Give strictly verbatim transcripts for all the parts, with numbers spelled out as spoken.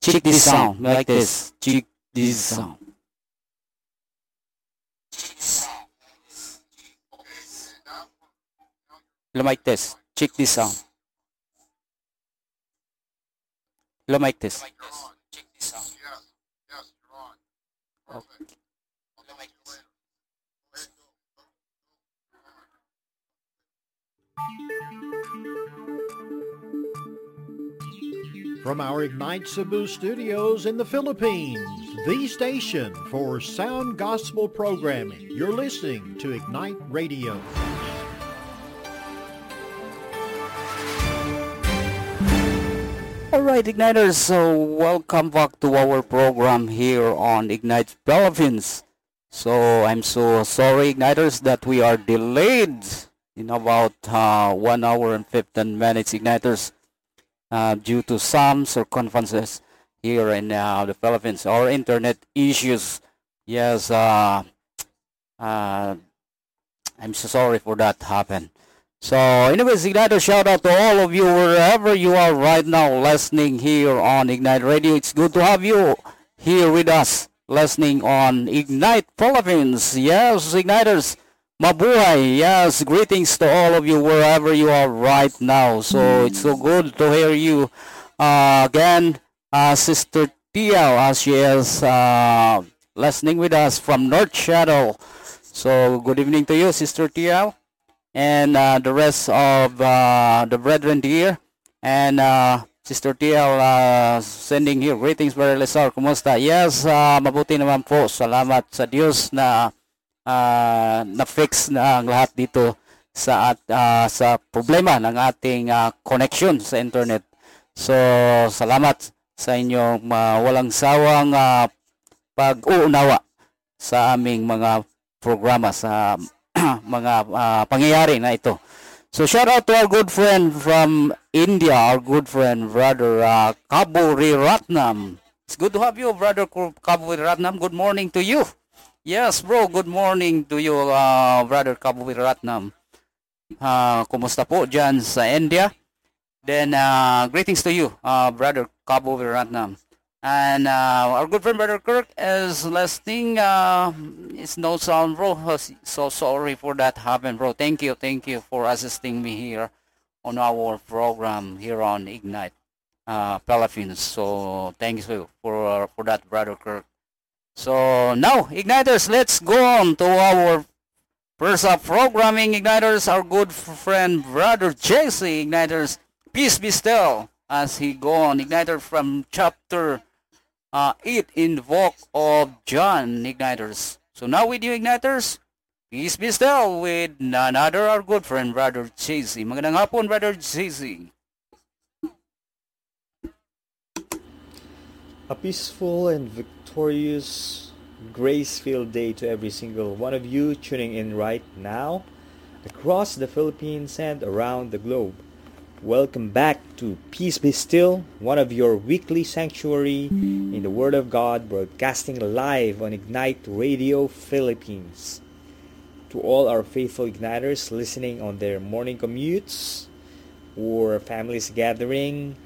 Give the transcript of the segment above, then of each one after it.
check this sound like this. Check this sound. Like this. Check this sound. Like this. Okay. From our Ignite Cebu studios in the Philippines, the station for sound gospel programming, you're listening to Ignite Radio. Alright, Igniters, so welcome back to our program here on Ignite Philippines. So I'm so sorry, Igniters, that we are delayed in about uh, one hour and fifteen minutes, Igniters. Uh, due to some circumstances here in uh, the Philippines or internet issues. Yes, uh, uh, I'm so sorry for that happen. So anyways, Ignite, shout out to all of you wherever you are right now listening here on Ignite Radio. It's good to have you here with us listening on Ignite Philippines. Yes, Igniters. Mabuhay, yes, greetings to all of you wherever you are right now. So it's so good to hear you uh, again, uh, Sister Tia, as she is uh, listening with us from North Shadow. So good evening to you, Sister Tia, and uh, the rest of uh, the brethren here. And uh, Sister Tia uh, sending here greetings, Brother Lesar, kumusta? Yes, uh, mabuti naman po. Salamat sa Diyos na Uh, na-fix na ang lahat dito sa at uh, sa problema ng ating uh, connection sa internet. So, salamat sa inyong uh, walang sawang uh, pag-uunawa sa aming mga programa sa mga uh, pangyayari na ito. So, shout out to our good friend from India, our good friend, Brother uh, Kaburi Ratnam. It's good to have you, Brother Kaburi Ratnam. Good morning to you. Yes, bro. Good morning to you, uh, Brother Kabui Ratnam. Uh, kumusta po dyan sa India? Then, uh, greetings to you, uh, Brother Kabui Ratnam. And uh, our good friend, Brother Kirk, is listening. Uh, it's no sound, bro. So sorry for that happen, bro. Thank you, thank you for assisting me here on our program here on Ignite uh, Philippines. So, thank you for, uh, for that, Brother Kirk. So now, Igniters, let's go on to our first up programming. Igniters, our good friend, Brother J C. Igniters, peace be still as he go on. Igniter from chapter uh, eight in the book of John, Igniters. So now with you, Igniters, peace be still with none other, our good friend, Brother J C. Magandang hapon, Brother J C. A peaceful and victorious, grace-filled day to every single one of you tuning in right now across the Philippines and around the globe. Welcome back to Peace Be Still, one of your weekly sanctuary in the Word of God, broadcasting live on Ignite Radio Philippines. To all our faithful Igniters listening on their morning commutes or families gathering,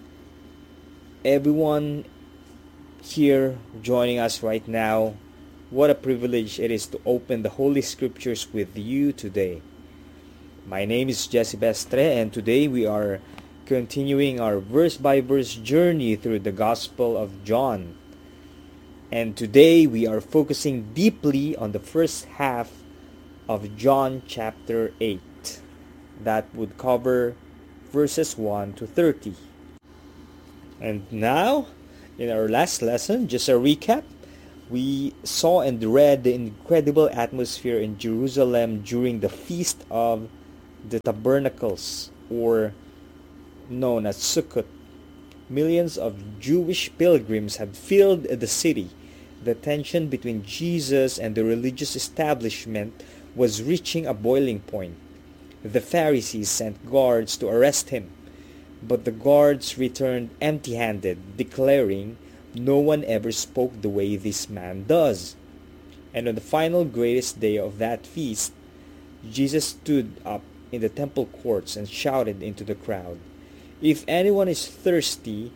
everyone here joining us right now, what a privilege it is to open the Holy Scriptures with you today. My name is Jesse Bestre, and today we are continuing our verse-by-verse journey through the Gospel of John. And today we are focusing deeply on the first half of John chapter eight. That would cover verses one to thirty. And now, in our last lesson, just a recap, we saw and read the incredible atmosphere in Jerusalem during the Feast of the Tabernacles, or known as Sukkot. Millions of Jewish pilgrims had filled the city. The tension between Jesus and the religious establishment was reaching a boiling point. The Pharisees sent guards to arrest him, but the guards returned empty-handed, declaring, "No one ever spoke the way this man does." And on the final greatest day of that feast, Jesus stood up in the temple courts and shouted into the crowd, "If anyone is thirsty,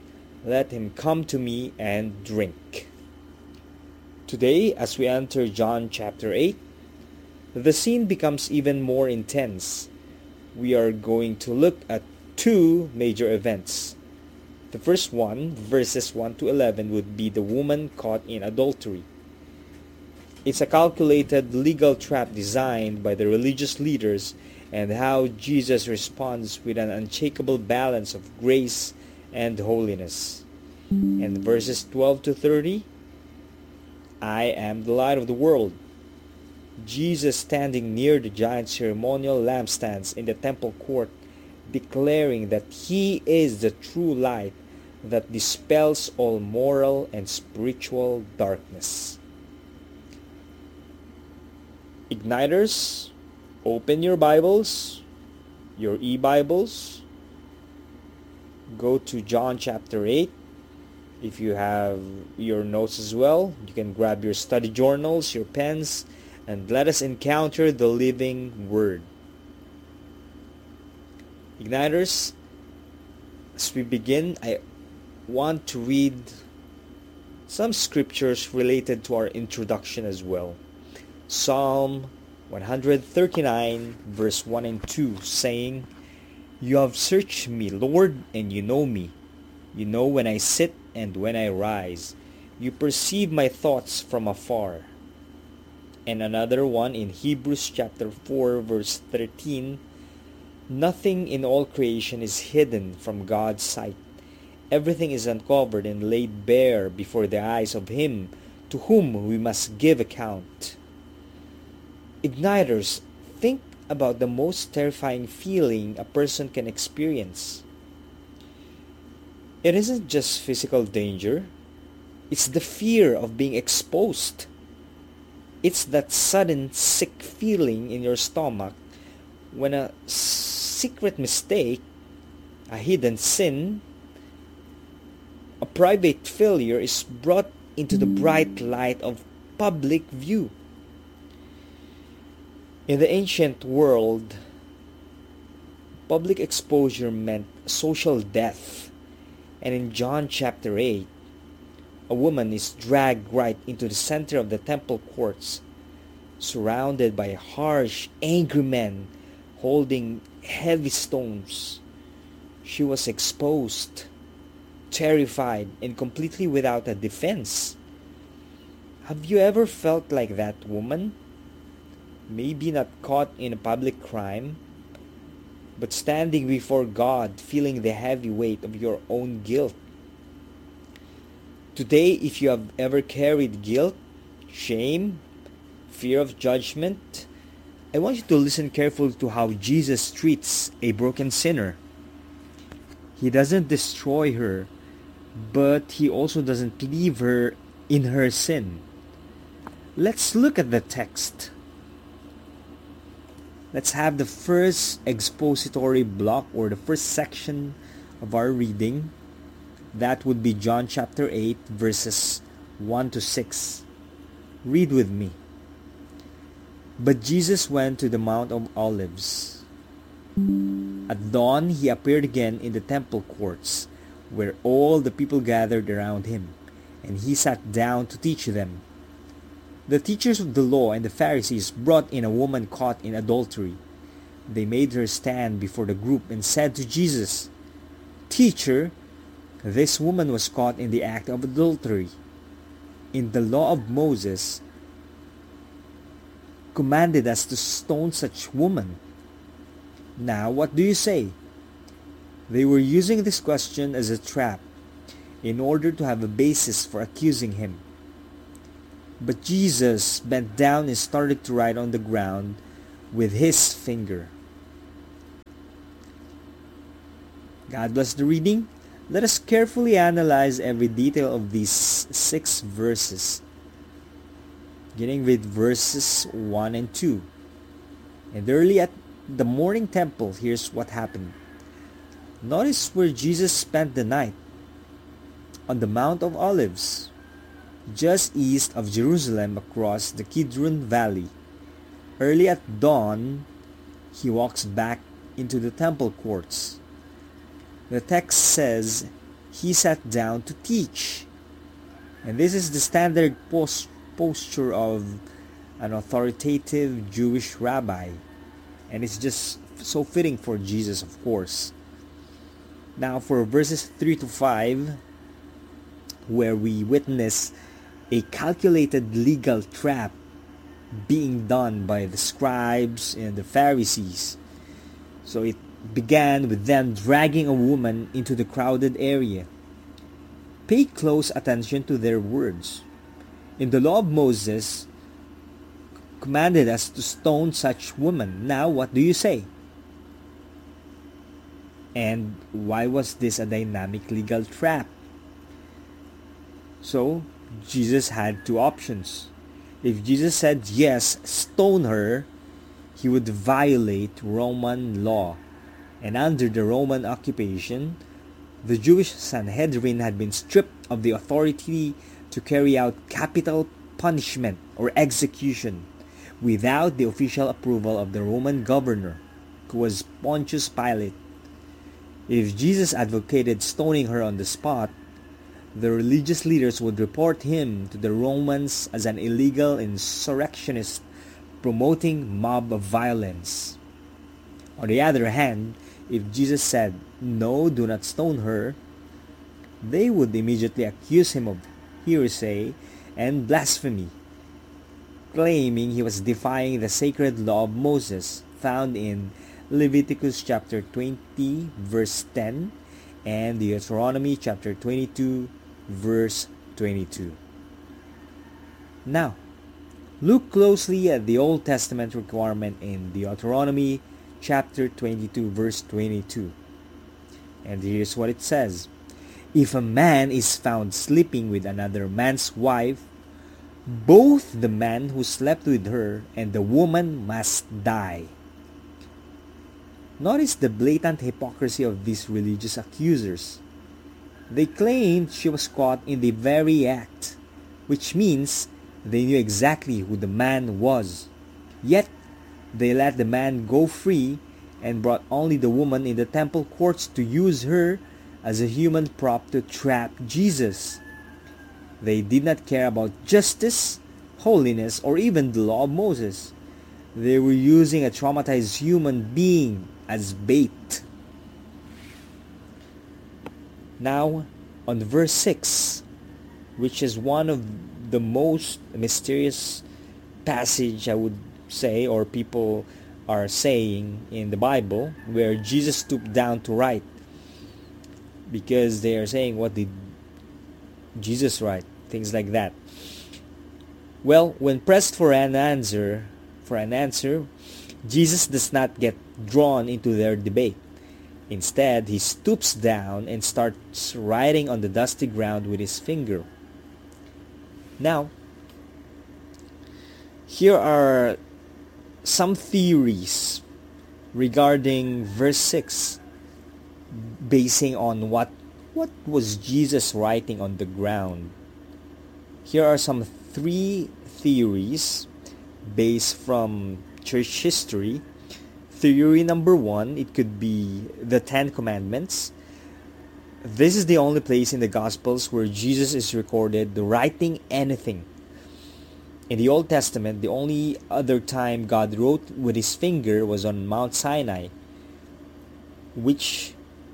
let him come to me and drink. Today, as we enter John chapter eight, the scene becomes even more intense. We are going to look at two major events. The first one, verses one to eleven, would be the woman caught in adultery. It's a calculated legal trap designed by the religious leaders, and how Jesus responds with an unshakable balance of grace and holiness. And verses twelve to thirty, I am the light of the world. Jesus standing near the giant ceremonial lampstands in the temple court, declaring that he is the true light that dispels all moral and spiritual darkness. Igniters, open your Bibles, your e-Bibles. Go to John chapter eight. If you have your notes as well, you can grab your study journals, your pens, and let us encounter the living Word. Igniters, as we begin, I want to read some scriptures related to our introduction as well. Psalm one thirty-nine, verse one and two, saying, You have searched me, Lord, and you know me. You know when I sit and when I rise. You perceive my thoughts from afar. And another one in Hebrews chapter four, verse thirteen, Nothing in all creation is hidden from God's sight. Everything is uncovered and laid bare before the eyes of Him to whom we must give account. Igniters, think about the most terrifying feeling a person can experience. It isn't just physical danger. It's the fear of being exposed. It's that sudden sick feeling in your stomach when a secret mistake, a hidden sin, a private failure is brought into the bright light of public view. In the ancient world, public exposure meant social death. And in John chapter eight, a woman is dragged right into the center of the temple courts, surrounded by harsh, angry men holding heavy stones. She was exposed, terrified, and completely without a defense. Have you ever felt like that woman? Maybe not caught in a public crime, but standing before God, feeling the heavy weight of your own guilt. Today, if you have ever carried guilt, shame, fear of judgment, I want you to listen carefully to how Jesus treats a broken sinner. He doesn't destroy her, but He also doesn't leave her in her sin. Let's look at the text. Let's have the first expository block, or the first section of our reading. That would be John chapter eight, verses one to six. Read with me. But Jesus went to the Mount of Olives. At dawn, He appeared again in the temple courts, where all the people gathered around Him, and He sat down to teach them. The teachers of the law and the Pharisees brought in a woman caught in adultery. They made her stand before the group and said to Jesus, Teacher, this woman was caught in the act of adultery. In the law of Moses, commanded us to stone such woman. Now, what do you say? They were using this question as a trap in order to have a basis for accusing Him. But Jesus bent down and started to write on the ground with His finger. God bless the reading. Let us carefully analyze every detail of these six verses, beginning with verses one and two. And early at the morning temple, here's what happened. Notice where Jesus spent the night, on the Mount of Olives, just east of Jerusalem across the Kidron Valley. Early at dawn, He walks back into the temple courts. The text says he sat down to teach. And this is the standard post- posture of an authoritative Jewish rabbi. And it's just so fitting for Jesus, of course. Now for verses three to five, where we witness a calculated legal trap being done by the scribes and the Pharisees. So it began with them dragging a woman into the crowded area. Pay close attention to their words. In the law of Moses commanded us to stone such woman. Now what do you say? And why was this a dynamic legal trap? So Jesus had two options. If Jesus said yes, stone her, he would violate Roman law. And under the Roman occupation, the Jewish Sanhedrin had been stripped of the authority to carry out capital punishment or execution without the official approval of the Roman governor, who was Pontius Pilate. If Jesus advocated stoning her on the spot, the religious leaders would report him to the Romans as an illegal insurrectionist promoting mob violence. On the other hand, if Jesus said, "No, do not stone her," they would immediately accuse him of heresy and blasphemy, claiming he was defying the sacred law of Moses found in Leviticus chapter twenty verse ten and Deuteronomy chapter twenty-two verse twenty-two. Now, look closely at the Old Testament requirement in Deuteronomy chapter twenty-two verse twenty-two. And here's what it says. If a man is found sleeping with another man's wife, both the man who slept with her and the woman must die. Notice the blatant hypocrisy of these religious accusers. They claimed she was caught in the very act, which means they knew exactly who the man was. Yet, they let the man go free and brought only the woman in the temple courts to use her as a human prop to trap Jesus. They did not care about justice, holiness, or even the law of Moses. They were using a traumatized human being as bait. Now, on verse six, which is one of the most mysterious passage, I would say, or people are saying in the Bible, where Jesus stooped down to write, because they are saying, what did Jesus write? Things like that. Well, when pressed for an answer, for an answer, Jesus does not get drawn into their debate. Instead, he stoops down and starts writing on the dusty ground with his finger. Now, here are some theories regarding verse six, basing on what what was Jesus writing on the ground. Here are some three theories based from church history. Theory number one, it could be the Ten Commandments. This is the only place in the Gospels where Jesus is recorded writing anything. In the Old Testament, the only other time God wrote with his finger was on Mount Sinai, which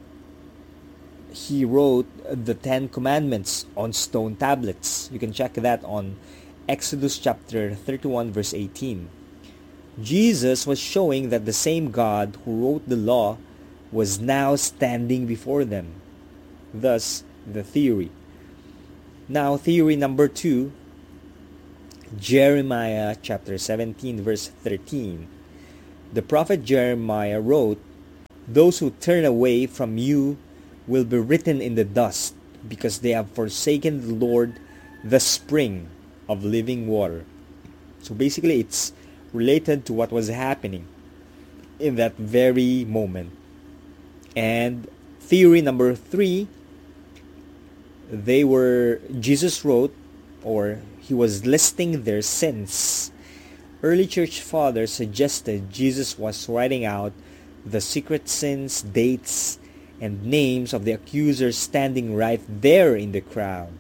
he wrote the Ten Commandments on stone tablets. You can check that on Exodus chapter thirty-one verse eighteen. Jesus was showing that the same God who wrote the law was now standing before them. Thus, the theory. Now, theory number two, Jeremiah chapter seventeen verse thirteen. The prophet Jeremiah wrote, "Those who turn away from you will be written in the dust, because they have forsaken the Lord, the spring of living water." So basically, it's related to what was happening in that very moment. And theory number three, they were, Jesus wrote, or he was listing their sins. Early church fathers suggested Jesus was writing out the secret sins, dates, and names of the accusers standing right there in the crowd.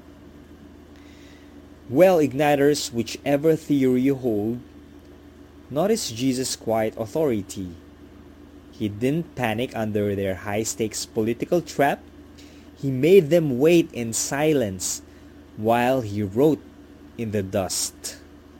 Well, Igniters, whichever theory you hold, notice Jesus' quiet authority. He didn't panic under their high-stakes political trap. He made them wait in silence while he wrote in the dust.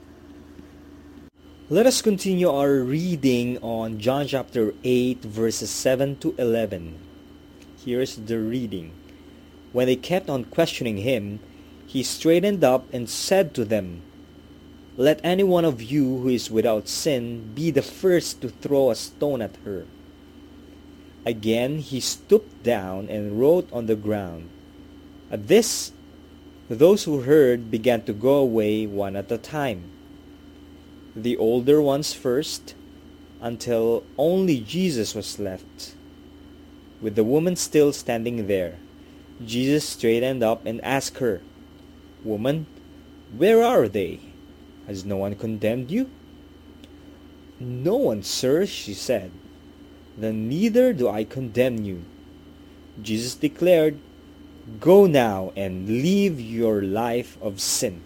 Let us continue our reading on John chapter eight, verses seven to eleven. Here's the reading. When they kept on questioning him, he straightened up and said to them, "Let any one of you who is without sin be the first to throw a stone at her." Again he stooped down and wrote on the ground. At this, those who heard began to go away one at a time, the older ones first, until only Jesus was left. With the woman still standing there, Jesus straightened up and asked her, "Woman, where are they? Has no one condemned you?" "No one, sir," she said. "Then neither do I condemn you." Jesus declared, "Go now and live your life of sin."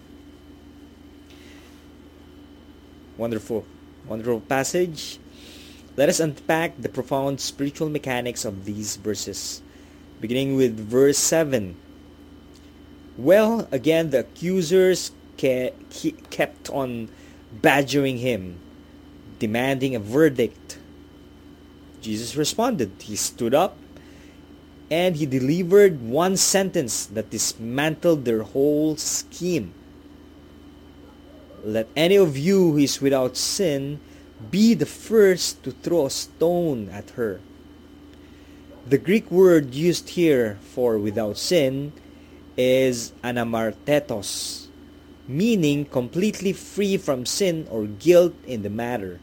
Wonderful, wonderful passage. Let us unpack the profound spiritual mechanics of these verses, beginning with verse seven. Well, again, the accusers ke- ke- kept on badgering him, demanding a verdict. Jesus responded. He stood up and he delivered one sentence that dismantled their whole scheme. "Let any of you who is without sin be the first to throw a stone at her." The Greek word used here for without sin is anamartetos, meaning completely free from sin or guilt in the matter.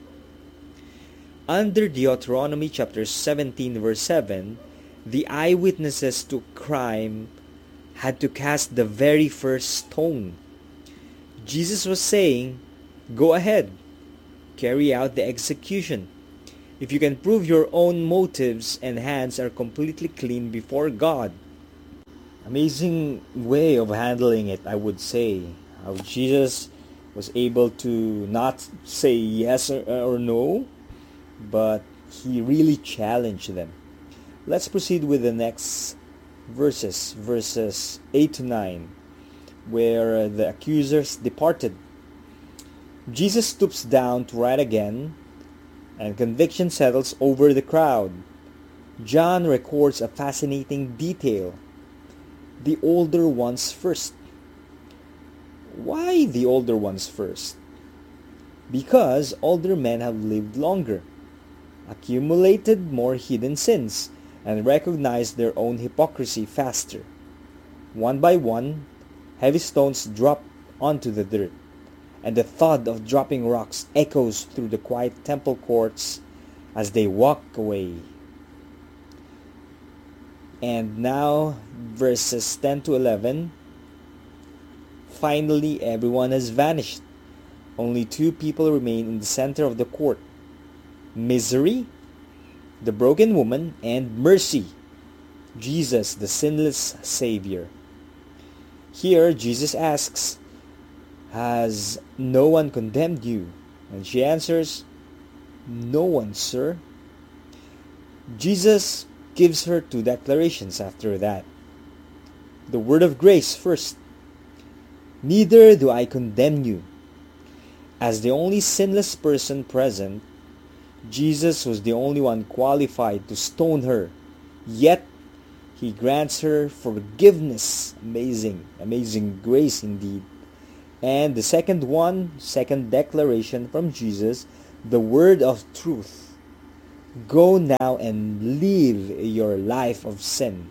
Under Deuteronomy chapter seventeen verse seven, the eyewitnesses to crime had to cast the very first stone. Jesus was saying, "Go ahead, carry out the execution. If you can prove your own motives and hands are completely clean before God." Amazing way of handling it, I would say. How Jesus was able to not say yes or, or no, but he really challenged them. Let's proceed with the next verses, verses eight to nine, where the accusers departed. Jesus stoops down to write again, and conviction settles over the crowd. John records a fascinating detail. The older ones first. Why the older ones first? Because older men have lived longer, accumulated more hidden sins, and recognized their own hypocrisy faster. One by one, heavy stones drop onto the dirt, and the thud of dropping rocks echoes through the quiet temple courts as they walk away. And now, verses ten to eleven. Finally, everyone has vanished. Only two people remain in the center of the court: misery, the broken woman, and mercy, Jesus, the sinless Savior. Here, Jesus asks, "Has no one condemned you?" And she answers, "No one, sir." Jesus gives her two declarations after that. The word of grace first. "Neither do I condemn you." As the only sinless person present, Jesus was the only one qualified to stone her. Yet, he grants her forgiveness. Amazing, amazing grace indeed. And the second one, second declaration from Jesus, the word of truth. Go now and live your life of sin.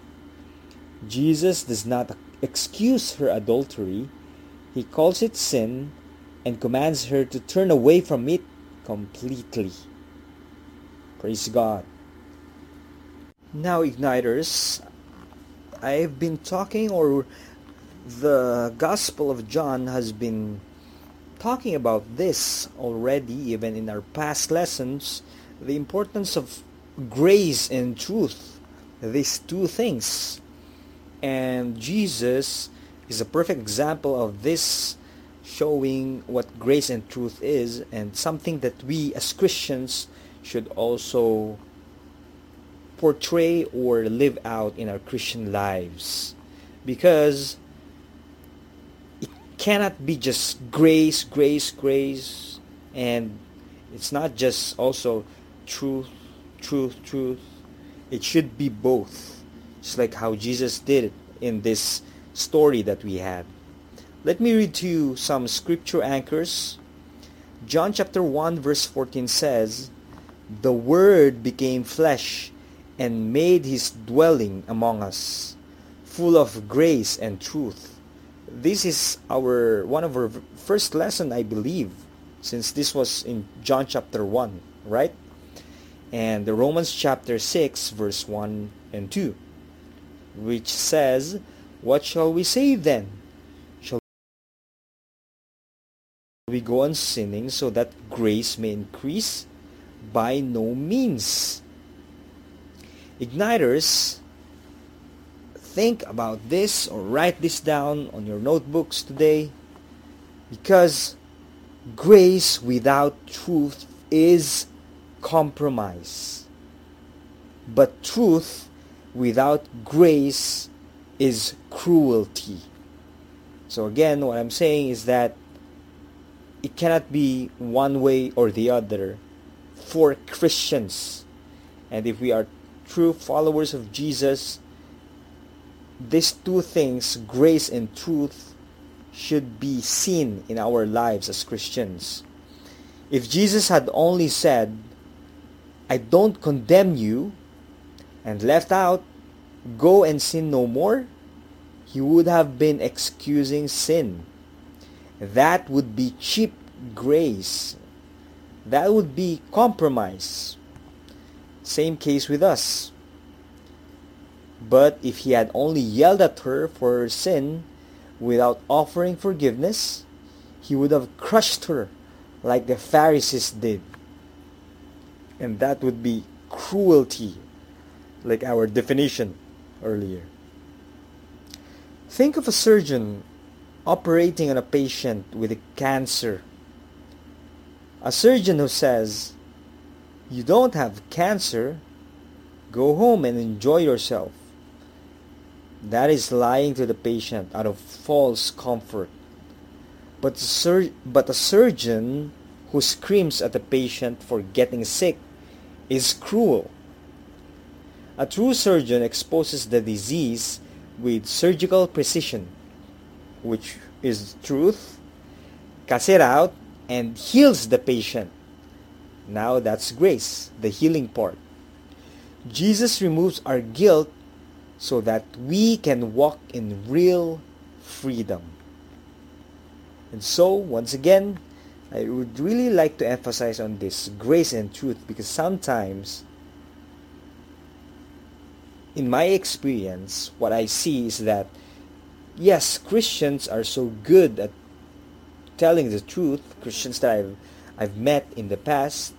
Jesus does not excuse her adultery. He calls it sin and commands her to turn away from it completely. Praise God. Now, Igniters, I've been talking, or the Gospel of John has been talking about this already, even in our past lessons, the importance of grace and truth, these two things. And Jesus is a perfect example of this, showing what grace and truth is, and something that we as Christians should also portray or live out in our Christian lives. Because it cannot be just grace, grace, grace, and it's not just also truth, truth, truth. It should be both. Just like how Jesus did it in this story that we had. Let me read to you some scripture anchors. John chapter one verse fourteen says, "The Word became flesh and made His dwelling among us, full of grace and truth." This is our one of our first lesson, I believe, since this was in John chapter one, right? And the Romans chapter six verse one and two, which says, "What shall we say then? Shall we go on sinning so that grace may increase? By no means." Igniters, think about this or write this down on your notebooks today, because grace without truth is compromise. But truth without grace is cruelty. So again, what I'm saying is that it cannot be one way or the other for Christians. And if we are true followers of Jesus, these two things, grace and truth, should be seen in our lives as Christians. If Jesus had only said, "I don't condemn you," and left out, "Go and sin no more," He would have been excusing sin. That would be cheap grace. That would be compromise. Same case with us. But if He had only yelled at her for her sin without offering forgiveness, He would have crushed her like the Pharisees did. And that would be cruelty, like our definition earlier. Think of a surgeon operating on a patient with a cancer. A surgeon who says, "You don't have cancer, go home and enjoy yourself." That is lying to the patient out of false comfort. But a, sur- but a surgeon who screams at the patient for getting sick is cruel. A true surgeon exposes the disease with surgical precision, which is truth, cuts it out, and heals the patient. Now that's grace, the healing part. Jesus removes our guilt so that we can walk in real freedom. And so, once again, I would really like to emphasize on this grace and truth, because sometimes, in my experience, what I see is that, yes, Christians are so good at telling the truth, Christians that I've, I've met in the past,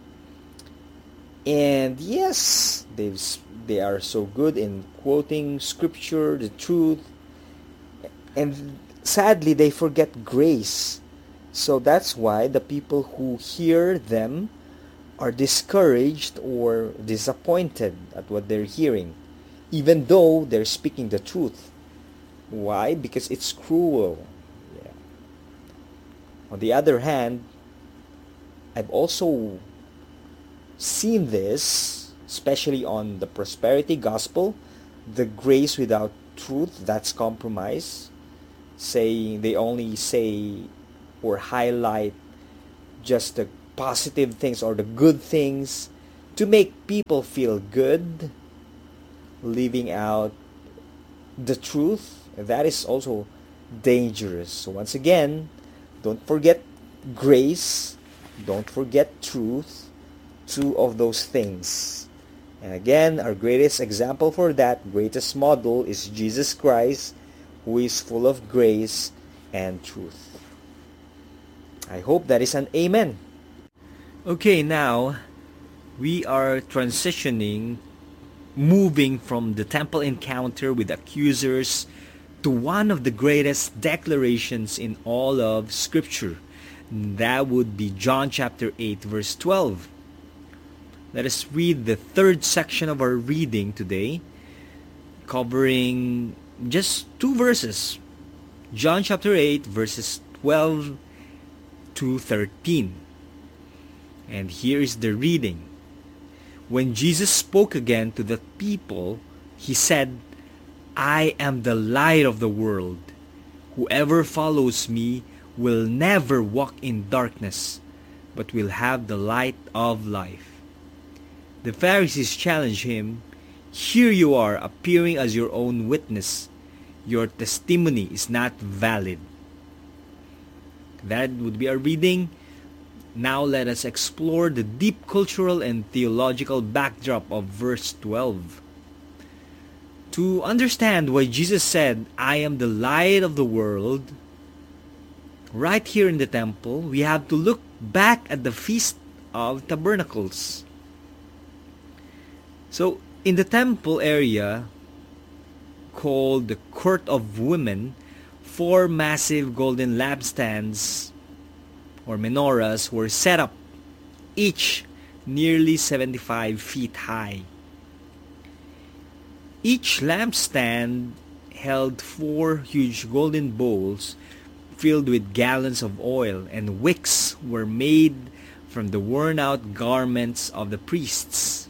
and yes, they've, they are so good in quoting scripture, the truth, and sadly they forget grace. So that's why the people who hear them are discouraged or disappointed at what they're hearing, even though they're speaking the truth. Why? Because it's cruel. Yeah. On the other hand, I've also seen this, especially on the prosperity gospel, the grace without truth, that's compromise. Saying they only say or highlight just the positive things or the good things to make people feel good, leaving out the truth. That is also dangerous. So once again, don't forget grace, don't forget truth, two of those things. And again, our greatest example for that, greatest model, is Jesus Christ, who is full of grace and truth. I hope that is an amen. Okay, now, we are transitioning, moving from the temple encounter with accusers to one of the greatest declarations in all of Scripture. That would be John chapter eight, verse twelve. Let us read the third section of our reading today, covering just two verses. John chapter eight, verses twelve to thirteen. And here is the reading. When Jesus spoke again to the people, he said, I am the light of the world. Whoever follows me will never walk in darkness, but will have the light of life. The Pharisees challenged him, Here you are, appearing as your own witness. Your testimony is not valid. That would be our reading. Now let us explore the deep cultural and theological backdrop of verse twelve. To understand why Jesus said, I am the light of the world, right here in the temple, we have to look back at the Feast of Tabernacles. So, in the temple area called the Court of Women, four massive golden lampstands or menorahs were set up, each nearly seventy-five feet high. Each lampstand held four huge golden bowls filled with gallons of oil, and wicks were made from the worn-out garments of the priests.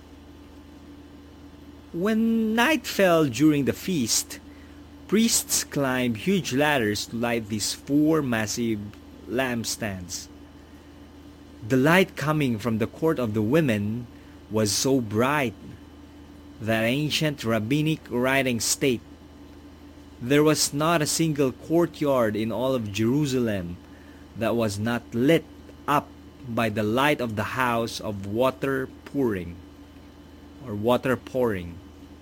When night fell during the feast, priests climbed huge ladders to light these four massive lampstands. The light coming from the court of the women was so bright that ancient rabbinic writings state there was not a single courtyard in all of Jerusalem that was not lit up by the light of the house of water pouring or water pouring.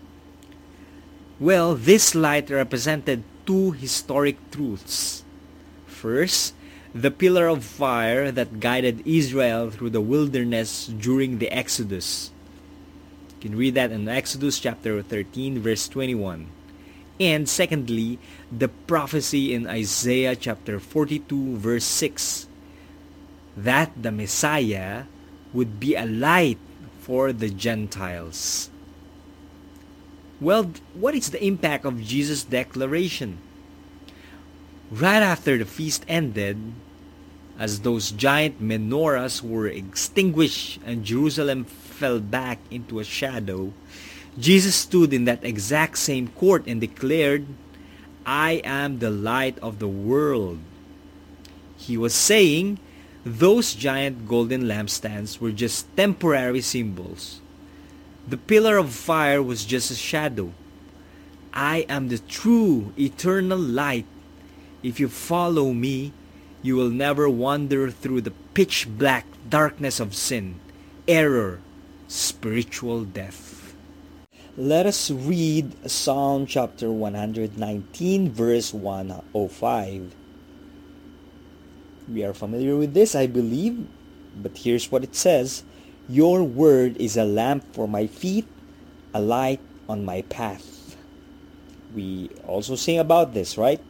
Well, this light represented two historic truths. First, the pillar of fire that guided Israel through the wilderness during the Exodus. You can read that in Exodus chapter thirteen, verse twenty-one. And secondly, the prophecy in Isaiah chapter forty-two, verse six, that the Messiah would be a light for the Gentiles. Well, what is the impact of Jesus' declaration? Right after the feast ended, as those giant menorahs were extinguished and Jerusalem fell back into a shadow, Jesus stood in that exact same court and declared, I am the light of the world. He was saying those giant golden lampstands were just temporary symbols. The pillar of fire was just a shadow. I am the true eternal light. If you follow me, you will never wander through the pitch black darkness of sin, error, spiritual death. Let us read Psalm chapter one nineteen, verse one oh five. We are familiar with this, I believe, but here's what it says. Your word is a lamp for my feet, a light on my path. We also sing about this, right?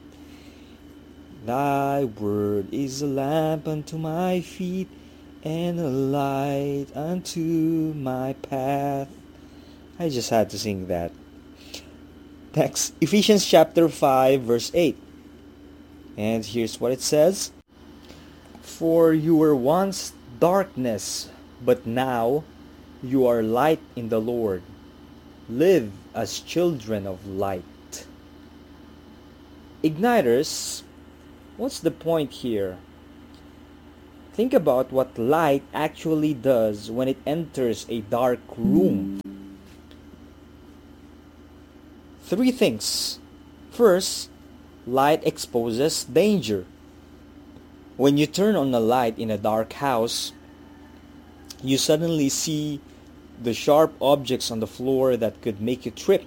Thy word is a lamp unto my feet, and a light unto my path. I just had to sing that. Next, Ephesians chapter five, verse eight. And here's what it says. For you were once darkness, but now you are light in the Lord. Live as children of light. Igniters, what's the point here? Think about what light actually does when it enters a dark room. Three things. First, light exposes danger. When you turn on a light in a dark house, you suddenly see the sharp objects on the floor that could make you trip.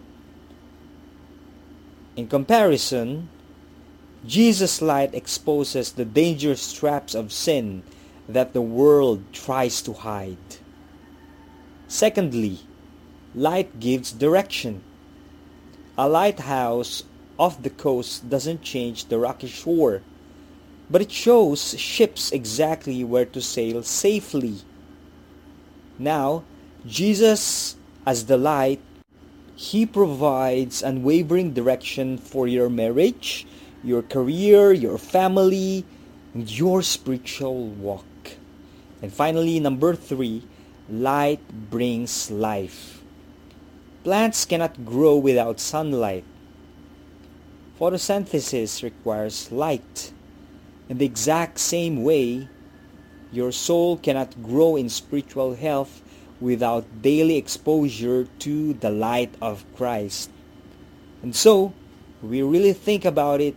In comparison, Jesus' light exposes the dangerous traps of sin that the world tries to hide. Secondly, light gives direction. A lighthouse off the coast doesn't change the rocky shore, but it shows ships exactly where to sail safely. Now, Jesus, as the light, He provides unwavering direction for your marriage, your career, your family, and your spiritual walk. And finally, number three, light brings life. Plants cannot grow without sunlight. Photosynthesis requires light. In the exact same way, your soul cannot grow in spiritual health without daily exposure to the light of Christ. And so, we really think about it,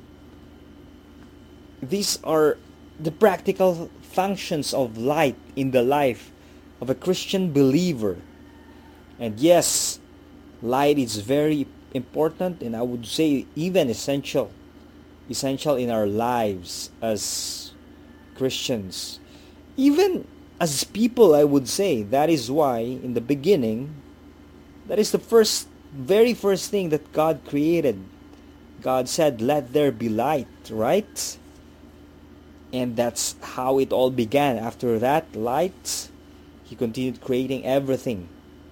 these are the practical functions of light in the life of a Christian believer. And yes, light is very important, and I would say even essential. Essential in our lives as Christians. Even as people, I would say. That is why in the beginning, that is the first, very first thing that God created. God said, let there be light, right? And that's how it all began. After that light, He continued creating everything.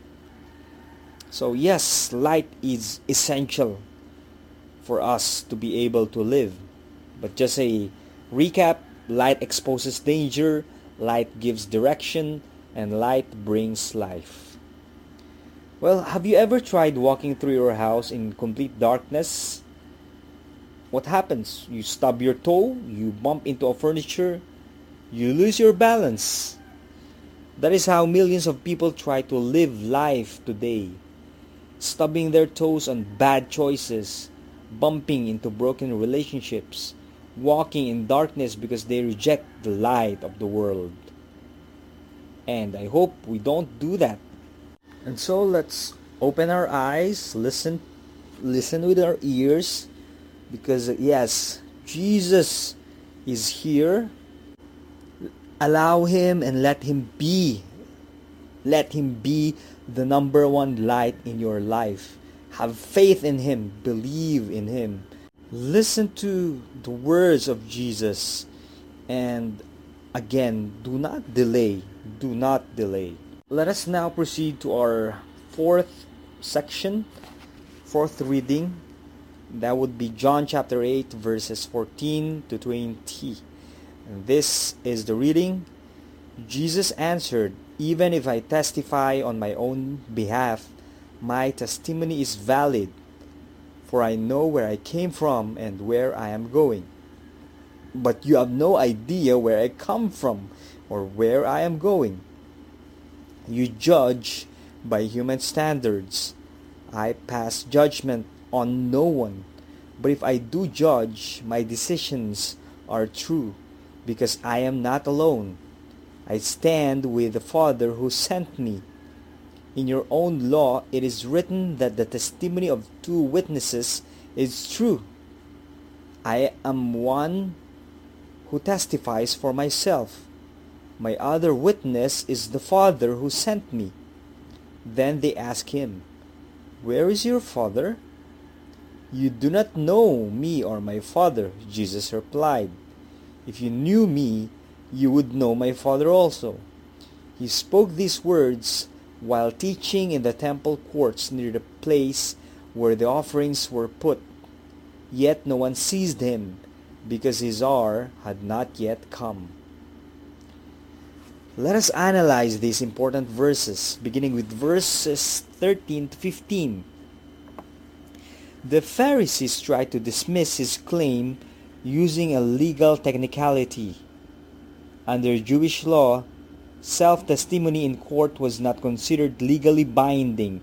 So yes, light is essential for us to be able to live. But just a recap, light exposes danger, light gives direction, and light brings life. Well, have you ever tried walking through your house in complete darkness? What happens? You stub your toe, you bump into a furniture, you lose your balance. That is how millions of people try to live life today. Stubbing their toes on bad choices, bumping into broken relationships, walking in darkness because they reject the light of the world. And I hope we don't do that. And so let's open our eyes, listen, listen with our ears, because yes, Jesus is here. Allow Him and let Him be. Let Him be the number one light in your life. Have faith in Him. Believe in Him. Listen to the words of Jesus. And again, do not delay. Do not delay. Let us now proceed to our fourth section, fourth reading. That would be John chapter eight, verses fourteen to twenty. And this is the reading. Jesus answered, even if I testify on my own behalf, my testimony is valid, for I know where I came from and where I am going. But you have no idea where I come from or where I am going. You judge by human standards. I pass judgment on no one. But if I do judge, my decisions are true, because I am not alone. I stand with the Father who sent me. In your own law, it is written that the testimony of two witnesses is true. I am one who testifies for myself. My other witness is the Father who sent me. Then they ask him, where is your Father? You do not know me or my Father, Jesus replied. If you knew me, you would know my Father also. He spoke these words while teaching in the temple courts near the place where the offerings were put. Yet no one seized him, because his hour had not yet come. Let us analyze these important verses, beginning with verses thirteen to fifteen. The Pharisees tried to dismiss his claim using a legal technicality. Under Jewish law, self-testimony in court was not considered legally binding